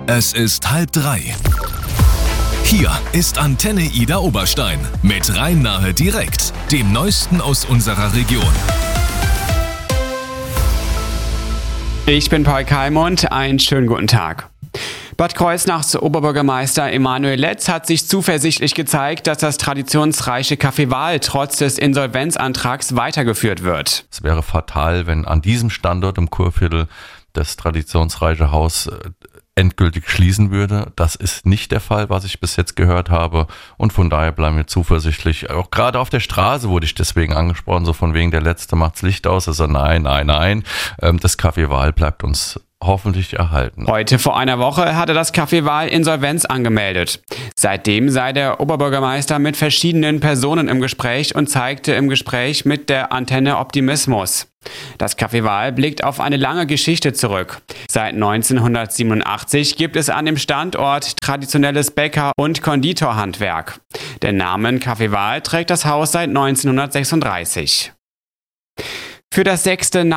Es ist 2:30. Hier ist Antenne Ida Oberstein mit Rhein-Nahe direkt, dem Neuesten aus unserer Region. Ich bin Paul Kalmund, einen schönen guten Tag. Bad Kreuznachs Oberbürgermeister Emanuel Letz hat sich zuversichtlich gezeigt, dass das traditionsreiche Café Wahl trotz des Insolvenzantrags weitergeführt wird. Es wäre fatal, wenn an diesem Standort im Kurviertel das traditionsreiche Haus endgültig schließen würde. Das ist nicht der Fall, was ich bis jetzt gehört habe, und von daher bleiben wir zuversichtlich. Auch gerade auf der Straße wurde ich deswegen angesprochen, so von wegen, der Letzte macht's Licht aus. Also nein. Das Café Wahl bleibt uns hoffentlich erhalten. Heute vor einer Woche hatte das Café Wahl Insolvenz angemeldet. Seitdem sei der Oberbürgermeister mit verschiedenen Personen im Gespräch und zeigte im Gespräch mit der Antenne Optimismus. Das Café Wahl blickt auf eine lange Geschichte zurück. Seit 1987 gibt es an dem Standort traditionelles Bäcker- und Konditorhandwerk. Den Namen Café Wahl trägt das Haus seit 1936. Für das 6.